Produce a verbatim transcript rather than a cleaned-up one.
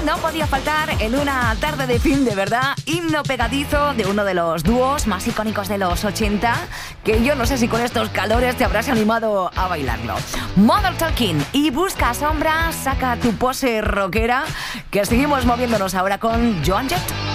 no podía faltar en una tarde de fin, de verdad, himno pegadizo de uno de los dúos más icónicos de los ochenta, que yo no sé si con estos calores te habrás animado a bailarlo. Mother Talking y Busca Sombra, saca tu pose rockera, que seguimos moviéndonos ahora con Joan Jett.